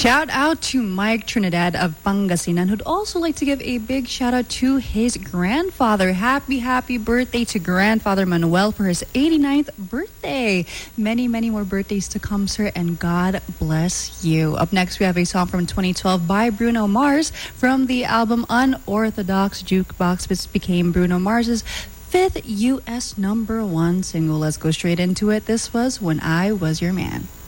Shout out to Mike Trinidad of Pangasinan, who'd also like to give a big shout out to his grandfather. Happy birthday to grandfather Manuel for his 89th birthday. Many more birthdays to come, sir, and God bless you. Up next, we have a song from 2012 by Bruno Mars from the album Unorthodox Jukebox, which became Bruno Mars's fifth U.S. #1 single. Let's go straight into it. This was When I Was Your Man.